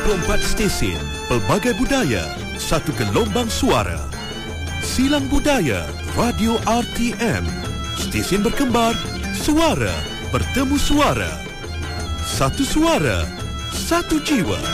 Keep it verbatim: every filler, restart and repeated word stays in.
dua puluh empat stesen, pelbagai budaya, satu gelombang suara. Silang Budaya Radio R T M. Stesen berkembar, suara bertemu suara. Satu suara, satu jiwa.